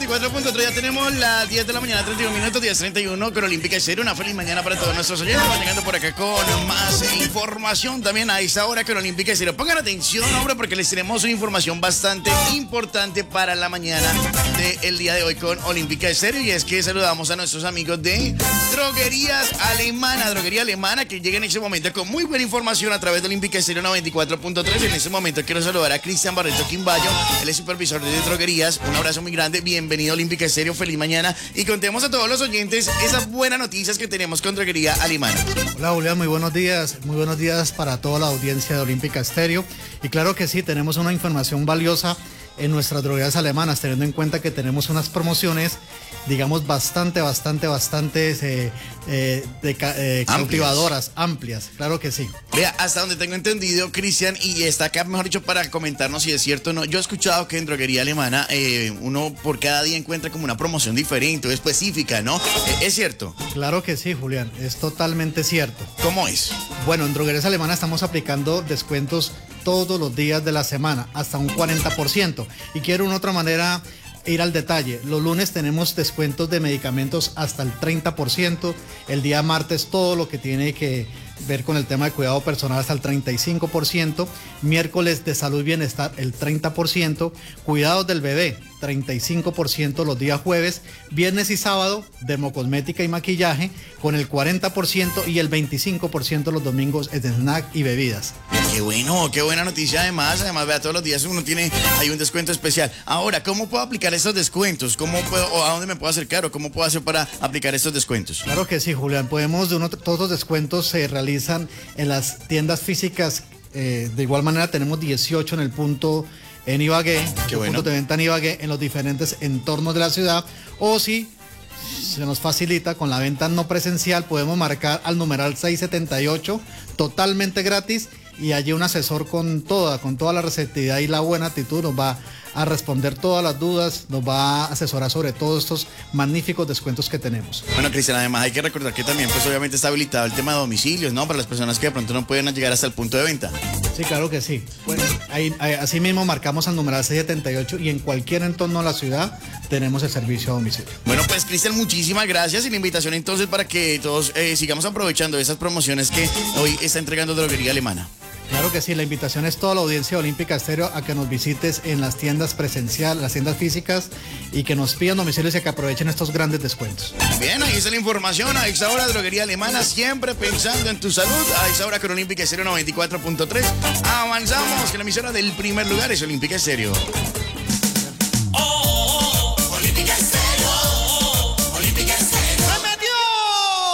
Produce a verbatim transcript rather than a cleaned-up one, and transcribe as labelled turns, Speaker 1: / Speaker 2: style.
Speaker 1: noventa y cuatro punto tres, ya tenemos las diez de la mañana, treinta y uno minutos, diez treinta y uno, con Olímpica Estéreo. Una feliz mañana para todos nuestros oyentes. Van llegando por acá con más información también a esta hora con Olímpica Estéreo. Pongan atención, hombre, porque les tenemos una información bastante importante para la mañana del día de hoy con Olímpica Estéreo. Y es que saludamos a nuestros amigos de Droguerías Alemana, Droguería Alemana, que llega en ese momento con muy buena información a través de Olímpica Estéreo noventa y cuatro punto tres. En ese momento quiero saludar a Cristian Barreto Quimbayo, él es supervisor de Droguerías. Un abrazo muy grande, bienvenido a Olímpica Estéreo, feliz mañana, y contemos a todos los oyentes esas buenas noticias que tenemos con Droguería Alemana.
Speaker 2: Hola Julián, muy buenos días, muy buenos días para toda la audiencia de Olímpica Estéreo. Y claro que sí, tenemos una información valiosa en nuestras droguerías alemanas, teniendo en cuenta que tenemos unas promociones, digamos, bastante, bastante, bastante eh, eh, de, eh, cautivadoras, amplias, claro que sí.
Speaker 1: Vea, hasta donde tengo entendido, Cristian, y está acá, mejor dicho, para comentarnos si es cierto o no. Yo he escuchado que en Droguería Alemana eh, uno por cada día encuentra como una promoción diferente o específica, ¿no? Eh, ¿Es cierto?
Speaker 2: Claro que sí, Julián, es totalmente cierto.
Speaker 1: ¿Cómo es?
Speaker 2: Bueno, en Droguerías Alemanas estamos aplicando descuentos todos los días de la semana, hasta un cuarenta por ciento. Y quiero de otra manera ir al detalle. Los lunes tenemos descuentos de medicamentos hasta el treinta por ciento. El día martes todo lo que tiene que ver con el tema de cuidado personal hasta el treinta y cinco por ciento. Miércoles de salud y bienestar el treinta por ciento. Cuidados del bebé treinta y cinco por ciento los días jueves. Viernes y sábado dermocosmética y maquillaje con el cuarenta por ciento y el veinticinco por ciento los domingos de snack y bebidas.
Speaker 1: Qué bueno, qué buena noticia además. Además, vea, todos los días uno tiene ahí un descuento especial. Ahora, ¿cómo puedo aplicar estos descuentos? ¿Cómo puedo, o a dónde me puedo acercar o cómo puedo hacer para aplicar estos descuentos?
Speaker 2: Claro que sí, Julián. Podemos, de uno, todos los descuentos se realizan en las tiendas físicas. Eh, de igual manera tenemos dieciocho en el punto en Ibagué,
Speaker 1: Qué bueno.
Speaker 2: puntos de venta en Ibagué, en los diferentes entornos de la ciudad. O si se nos facilita con la venta no presencial, podemos marcar al numeral seiscientos setenta y ocho, totalmente gratis, y allí un asesor con toda, con toda la receptividad y la buena actitud nos va a responder todas las dudas, nos va a asesorar sobre todos estos magníficos descuentos que tenemos.
Speaker 1: Bueno, Cristian, además hay que recordar que también pues obviamente está habilitado el tema de domicilios, ¿no? Para las personas que de pronto no pueden llegar hasta el punto de venta.
Speaker 2: Sí, claro que sí. Bueno, ahí, ahí, así mismo marcamos al numeral seiscientos setenta y ocho y en cualquier entorno de la ciudad tenemos el servicio a domicilio.
Speaker 1: Bueno, pues Cristian, muchísimas gracias, y la invitación entonces para que todos eh, sigamos aprovechando esas promociones que hoy está entregando Droguería Alemana.
Speaker 2: Claro que sí, la invitación es toda la audiencia de Olímpica Estéreo a que nos visites en las tiendas presenciales, las tiendas físicas, y que nos pidan domicilios y que aprovechen estos grandes descuentos.
Speaker 1: Bien, ahí está la información. A esta hora, Droguería Alemana, siempre pensando en tu salud. A esta hora con Olímpica Estéreo noventa y cuatro punto tres. Avanzamos, que la emisora del primer lugar es Olímpica Estéreo.